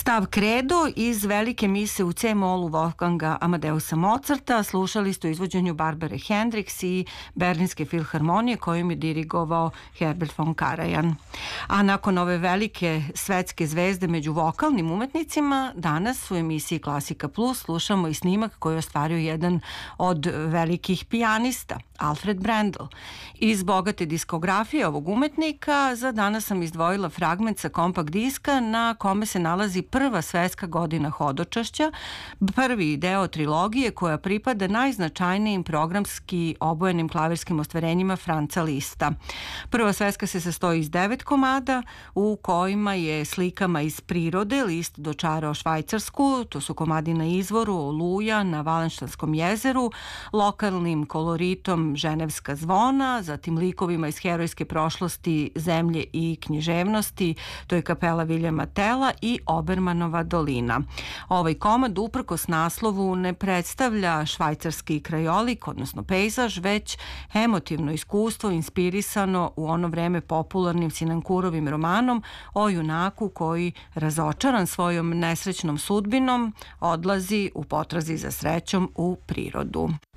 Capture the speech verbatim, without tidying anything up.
Stav Kredo iz velike mise u C-molu Wolfganga Amadeusa Mozarta slušali ste u izvođenju Barbare Hendricks i Berlinske filharmonije kojim je dirigovao Herbert von Karajan. A nakon ove velike svetske zvezde među vokalnim umetnicima, danas u emisiji Klasika Plus slušamo i snimak koji je ostvario jedan od velikih pijanista, Alfred Brendel. Iz bogate diskografije ovog umetnika za danas sam izdvojila fragment sa kompakt diska na kome se nalazi prva svetska godina hodočašća, prvi deo trilogije koja pripada najznačajnijim programski obojenim klavirskim ostvarenjima Franca Lista. Prva svetska se sastoji iz devet komada u kojima je slikama iz prirode List dočarao Švajcarsku, to su komadi na izvoru, Oluja na Valenštanskom jezeru, lokalnim koloritom Ženevska zvona, zatim likovima iz herojske prošlosti, zemlje i književnosti, to je kapela Viljama Tela i Obermanova dolina. Ovaj komad uprkos naslovu ne predstavlja švajcarski krajolik, odnosno pejzaž, već emotivno iskustvo inspirisano u ono vreme popularnim Sinankurovim romanom o junaku koji, razočaran svojom nesrećnom sudbinom, odlazi u potrazi za srećom u prirodu.